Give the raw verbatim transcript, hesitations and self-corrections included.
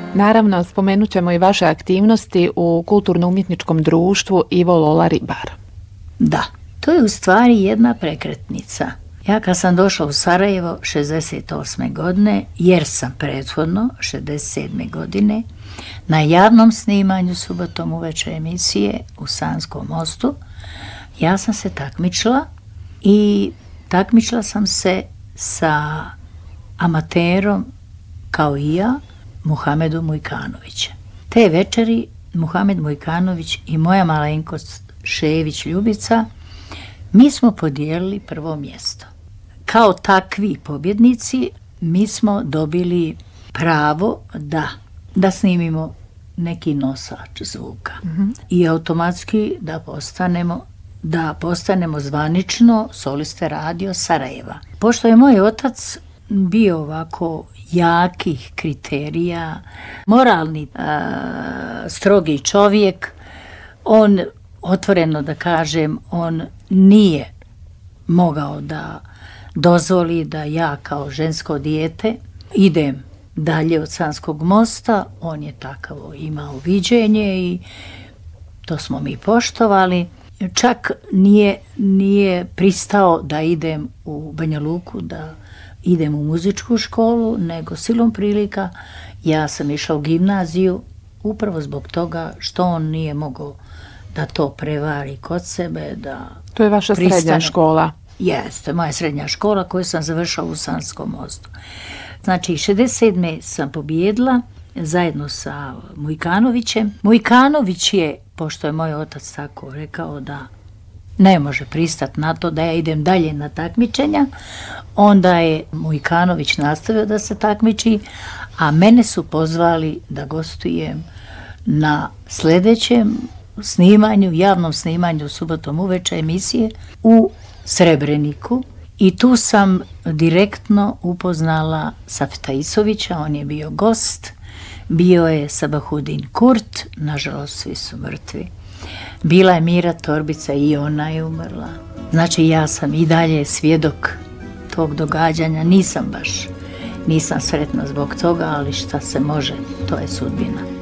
Naravno, spomenut ćemo i vaše aktivnosti u kulturno-umjetničkom društvu Ivo Lola Ribar. Da, to je u stvari jedna prekretnica. Ja kad sam došla u Sarajevo šezdeset osme godine, jer sam prethodno šezdeset sedme godine na javnom snimanju subotom uveče emisije u Sanskom mostu, ja sam se takmičila i takmičila sam se sa amaterom kao i ja, Muhamedom Mujkanovićem. Te večeri Muhamed Mujkanović i moja malenkost Šević Ljubica, mi smo podijelili prvo mjesto. Kao takvi pobjednici, mi smo dobili pravo da, da snimimo neki nosač zvuka. Mm-hmm. I automatski da postanemo, da postanemo zvanično soliste radio Sarajeva. Pošto je moj otac bio ovako jakih kriterija, moralni, a, strogi čovjek, on, otvoreno da kažem, on nije mogao da dozvoli da ja kao žensko dijete idem dalje od Sanskog mosta. On je takavo imao viđenje i to smo mi poštovali. Čak nije, nije pristao da idem u Banja Luku, da idem u muzičku školu, nego silom prilika ja sam išla u gimnaziju upravo zbog toga što on nije mogao da to prevari kod sebe, da to je vaša pristane. Srednja škola? Jeste, moja srednja škola koju sam završila u Sanskom mostu. Znači, šezdeset sedme sam pobjedila zajedno sa Mujkanovićem. Mujkanović je, pošto je moj otac tako rekao da ne može pristati na to da ja idem dalje na takmičenja, onda je Mujkanović nastavio da se takmiči, a mene su pozvali da gostujem na sljedećem snimanju, javnom snimanju subotom uveče emisije u Srebreniku. I tu sam direktno upoznala Safeta Isovića, on je bio gost, bio je Sabahudin Kurt, nažalost svi su mrtvi. Bila je Mira Torbica i ona je umrla. Znači ja sam i dalje svjedok tog događanja, nisam baš, nisam sretna zbog toga, ali šta se može, to je sudbina.